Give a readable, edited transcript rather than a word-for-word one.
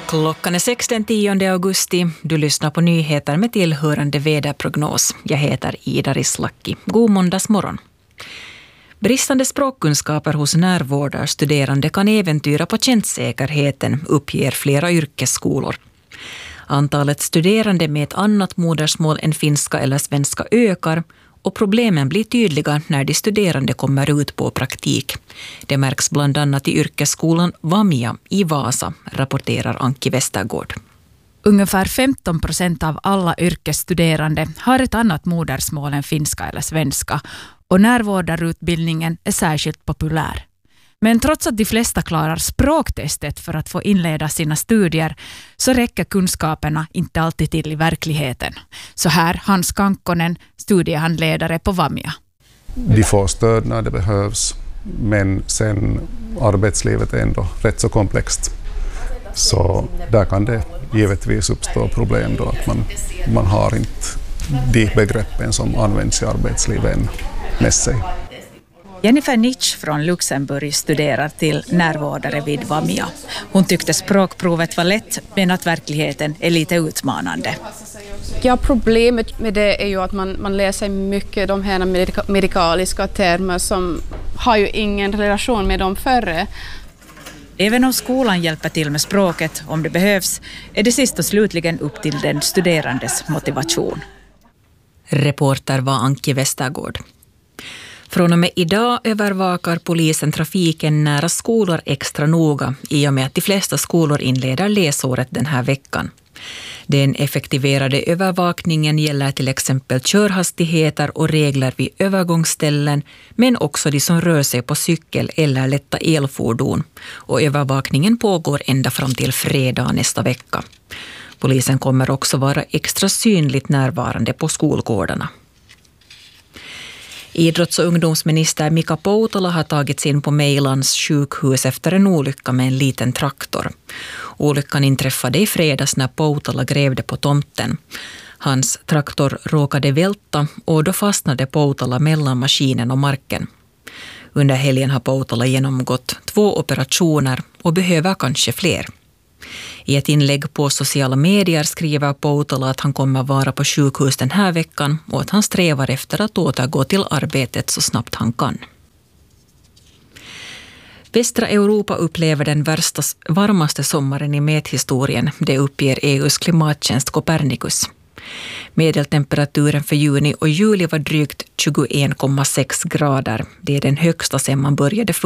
Klockan är 6 den 10 augusti. Du lyssnar på nyheter med tillhörande väderprognos. Jag heter Ida Rislaki. God måndagsmorgon. Bristande språkkunskaper hos närvårdarstuderande kan äventyra patientsäkerheten, uppger flera yrkesskolor. Antalet studerande med ett annat modersmål än finska eller svenska ökar och problemen blir tydliga när de studerande kommer ut på praktik. Det märks bland annat i yrkesskolan Vamia i Vasa, rapporterar Anki Westergård. Ungefär 15% av alla yrkesstuderande har ett annat modersmål än finska eller svenska och närvårdarutbildningen är särskilt populär. Men trots att de flesta klarar språktestet för att få inleda sina studier så räcker kunskaperna inte alltid till i verkligheten. Så här Hans Kankkonen, studiehandledare på Vamia. De får stöd när det behövs, men sen arbetslivet är ändå rätt så komplext. Så där kan det givetvis uppstå problem då att man har inte de begreppen som används i arbetslivet med sig. Jennifer Nitsch från Luxemburg studerar till närvårdare vid Vamia. Hon tyckte språkprovet var lätt, men att verkligheten är lite utmanande. Ja, problemet med det är ju att man läser mycket de här medikaliska termer som har ju ingen relation med dem förre. Även om skolan hjälper till med språket om det behövs, är det sist och slutligen upp till den studerandes motivation. Reporter var Anki Westergård. Från och med idag övervakar polisen trafiken nära skolor extra noga i och med att de flesta skolor inleder läsåret den här veckan. Den effektiverade övervakningen gäller till exempel körhastigheter och regler vid övergångsställen, men också de som rör sig på cykel eller lätta elfordon. Och övervakningen pågår ända fram till fredag nästa vecka. Polisen kommer också vara extra synligt närvarande på skolgårdarna. Idrotts- och ungdomsminister Mika Poutola har tagits in på Mejlans sjukhus efter en olycka med en liten traktor. Olyckan inträffade i fredags när Poutola grävde på tomten. Hans traktor råkade välta och då fastnade Poutola mellan maskinen och marken. Under helgen har Poutola genomgått 2 operationer och behöver kanske fler. I ett inlägg på sociala medier skriver Poutola att han kommer vara på sjukhus den här veckan och att han strävar efter att återgå till arbetet så snabbt han kan. Västra Europa upplever den varmaste sommaren i mäthistorien, det uppger EUs klimattjänst Copernicus. Medeltemperaturen för juni och juli var drygt 21,6 grader. Det är den högsta sedan man började